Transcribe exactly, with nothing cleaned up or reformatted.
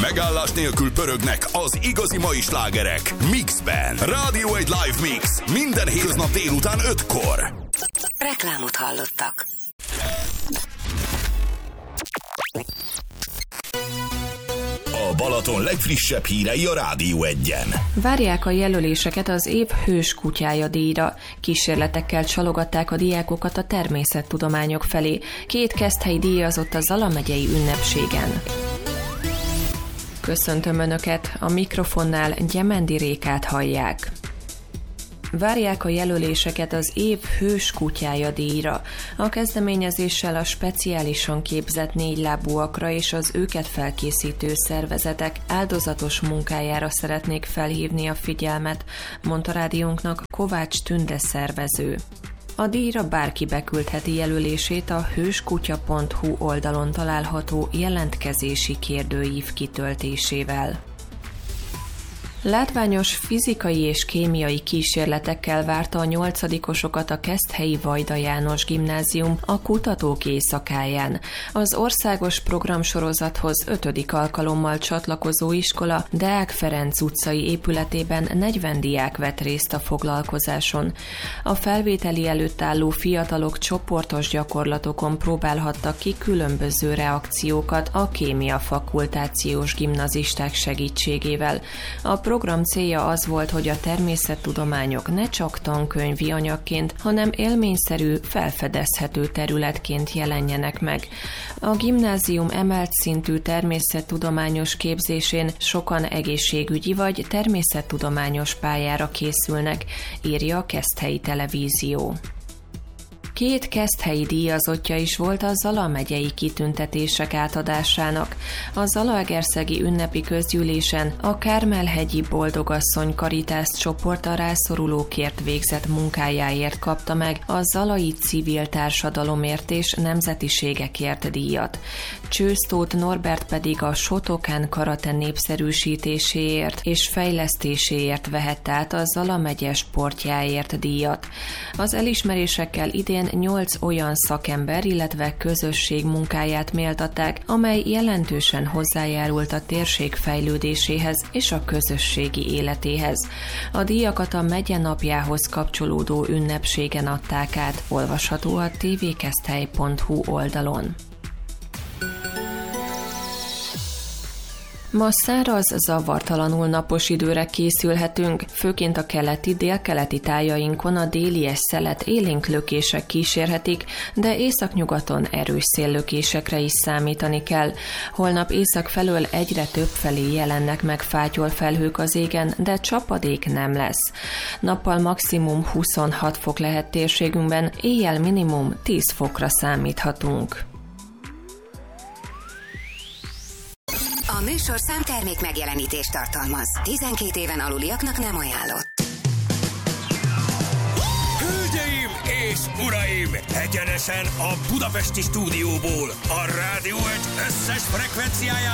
Megállás nélkül pörögnek az igazi mai slágerek Mixben. Rádió egy Live Mix. Minden hétköznap délután ötkor. Reklámot hallottak. A Balaton legfrissebb hírei a Rádió egyen. Várják a jelöléseket az év hős kutyája díjra. Kísérletekkel csalogatták a diákokat a természettudományok felé. Két keszthelyi díjazott a Zala megyei ünnepségen. Köszöntöm Önöket, a mikrofonnál Gyemendi Rékát hallják. Várják a jelöléseket az év hős kutyája díjra. A kezdeményezéssel a speciálisan képzett négylábúakra és az őket felkészítő szervezetek áldozatos munkájára szeretnék felhívni a figyelmet, mondta rádiónknak Kovács Tünde szervező. A díjra bárki beküldheti jelölését a hőskutya pont hu oldalon található jelentkezési kérdőív kitöltésével. Látványos fizikai és kémiai kísérletekkel várta a nyolcadikosokat a keszthelyi Vajda János Gimnázium a Kutatók Éjszakáján. Az országos programsorozathoz ötödik alkalommal csatlakozó iskola Deák Ferenc utcai épületében negyven diák vett részt a foglalkozáson. A felvételi előtt álló fiatalok csoportos gyakorlatokon próbálhattak ki különböző reakciókat a kémia fakultációs gimnazisták segítségével. A program célja az volt, hogy a természettudományok ne csak tankönyvi anyagként, hanem élményszerű, felfedezhető területként jelenjenek meg. A gimnázium emelt szintű természettudományos képzésén sokan egészségügyi vagy természettudományos pályára készülnek, írja a Keszthelyi Televízió. Két keszthelyi díjazottja is volt a Zala megyei kitüntetések átadásának. A Zalaegerszegi ünnepi közgyűlésen a Kármel-hegyi Boldogasszony Karitász csoport a rászorulókért végzett munkájáért kapta meg a Zalai Civil Társadalomért és Nemzetiségekért díjat. Csősztóth Norbert pedig a Shotokan karate népszerűsítéséért és fejlesztéséért vehette át a Zala megye sportjáért díjat. Az elismerésekkel idén nyolc olyan szakember, illetve közösség munkáját méltatták, amely jelentősen hozzájárult a térség fejlődéséhez és a közösségi életéhez. A díjakat a megye napjához kapcsolódó ünnepségen adták át, olvasható a té vé keszthely pont hu oldalon. Ma száraz, zavartalanul napos időre készülhetünk, főként a keleti, délkeleti tájainkon a délies szelet élénk lökések kísérhetik, de északnyugaton erős széllökésekre is számítani kell. Holnap észak felől egyre több felé jelennek meg fátyolfelhők az égen, de csapadék nem lesz. Nappal maximum huszonhat fok lehet térségünkben, éjjel minimum tíz fokra számíthatunk. A műsorszám termék megjelenítést tartalmaz. tizenkét éven aluliaknak nem ajánlott. Hölgyeim és uraim! Egyenesen a budapesti stúdióból a Rádió egy összes frekvenciáján